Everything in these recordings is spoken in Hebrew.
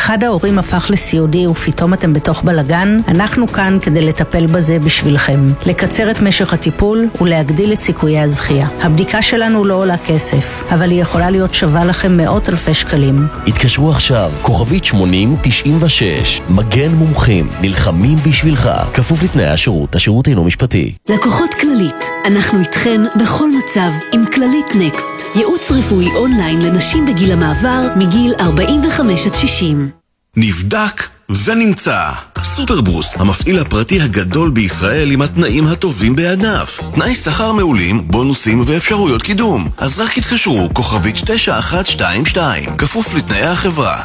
אחד ההורים הפך לסיעודי ופתאום אתם בתוך בלגן, אנחנו כאן כדי לטפל בזה בשבילכם. לקצר את משך הטיפול ולהגדיל את סיכויי הזכייה. הבדיקה שלנו לא עולה כסף, אבל היא יכולה להיות שווה לכם מאות אלפי שקלים. התקשרו עכשיו, כוכבית 8096. מגן מומחים, נלחמים בשבילך. כפוף לתנאי השירות, השירות אינו משפטי. לקוחות כללית, אנחנו איתכן בכל מצב עם כללית נקסט. ייעוץ רפואי אונליין לנשים בגיל המעבר מגיל 45 עד 60. נבדק ונמצא. סופרבוס, המפעיל הפרטי הגדול בישראל עם התנאים הטובים בענף. תנאי שכר מעולים, בונוסים ואפשרויות קידום. אז רק התקשרו, כוכבית 9122, כפוף לתנאי החברה.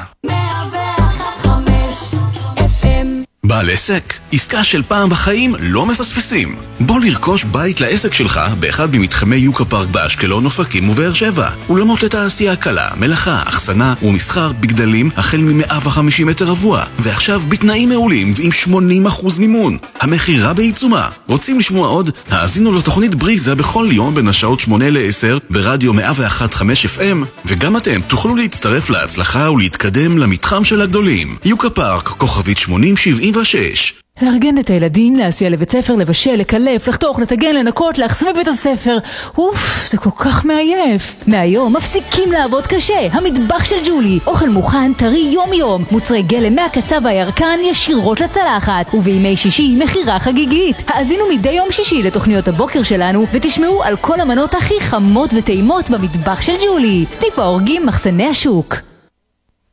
101.5 FM. בעל עסק, עסקה של פעם בחיים לא מפספסים. בוא לרכוש בית לעסק שלך באחד ממתחמי יוקה פארק באשקלון, אופקים ובאר שבע. אולמות לתעשייה קלה, מלאכה, אחסנה ומסחר בגדלים החל מ-150 מטר רבוע. ועכשיו בתנאים מעולים ועם 80% מימון. המחירה בעיצומה. רוצים לשמוע עוד? האזינו לתוכנית בריזה בכל יום בין השעות 8 ל-10 ברדיו 101.5 FM. וגם אתם תוכלו להצטרף להצלחה ולהתקדם למתחם של הגדולים. יוקה פארק, כוכבית 8076. לארגן את הילדים, להסיע לבית ספר, לבשל, לקלף, לחתוך, לטגן, לנקות, להחסים בבית הספר. אוף, זה כל כך מעייף. מהיום מפסיקים לעבוד קשה. המטבח של ג'ולי. אוכל מוכן, טרי יום יום. מוצרי גלם מהקצב והירקן ישירות לצלחת. ובימי שישי מחירה חגיגית. האזינו מדי יום שישי לתוכניות הבוקר שלנו ותשמעו על כל המנות הכי חמות וטעימות במטבח של ג'ולי. סניף ההורגים, מחסני השוק.